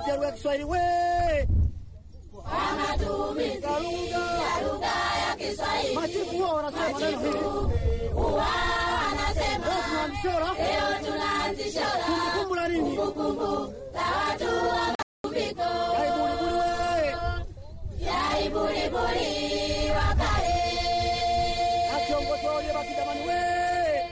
Mchezo wa Kiswahili we. Matumizi ya lugha ya Kiswahili. Machifu wao wanasema neno hili. Wanasema leo tunaanzisha kumbukumbu la nini? Kumbukumbu la watu wa Makumbiko. Ya ibulibuli we. Ya ibulibuli.